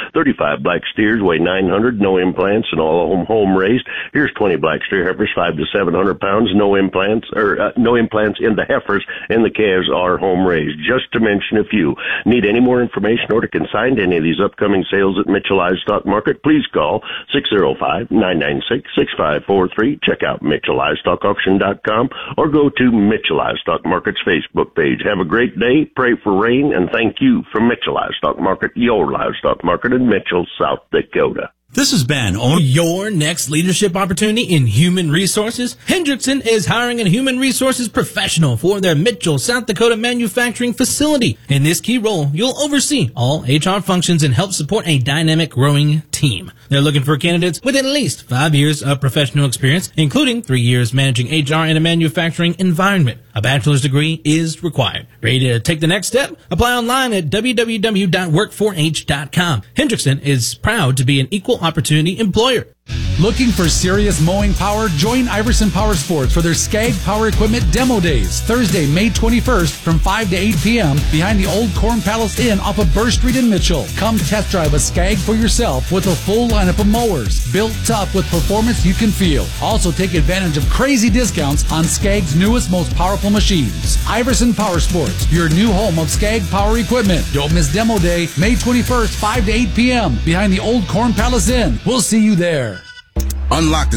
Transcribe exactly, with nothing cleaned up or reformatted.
thirty-five black steers weigh nine hundred, no implants, and all home home raised. Here's twenty black steer heifers, five to seven hundred pounds, no implants, or uh, no implants in the heifers, and the calves are home raised. Just to mention a few. Need any more information or to consign to any of these upcoming sales at Mitchell Livestock Market? Please call six oh five, nine nine six, six five four three. Check out Mitchell Livestock Auction dot com or go to Mitchell Livestock Market's Facebook page. Have a great day. Pray for rain, and thank you from Mitchell Livestock Market, your livestock market in Mitchell, South Dakota. This has been on your next leadership opportunity in human resources. Hendrickson is hiring a human resources professional for their Mitchell, South Dakota manufacturing facility. In this key role, you'll oversee all H R functions and help support a dynamic, growing team. They're looking for candidates with at least five years of professional experience, including three years managing H R in a manufacturing environment. A bachelor's degree is required. Ready to take the next step? Apply online at w w w dot work four h dot com. Hendrickson is proud to be an equal opportunity employer. Looking for serious mowing power? Join Iverson Power Sports for their Skag Power Equipment Demo Days, Thursday, May twenty-first from five to eight p.m. behind the Old Corn Palace Inn off of Burr Street in Mitchell. Come test drive a Skag for yourself with a full lineup of mowers, built tough with performance you can feel. Also take advantage of crazy discounts on Skag's newest, most powerful machines. Iverson Power Sports, your new home of Skag Power Equipment. Don't miss Demo Day, May twenty-first, five to eight p.m. behind the Old Corn Palace Inn. We'll see you there. Unlock the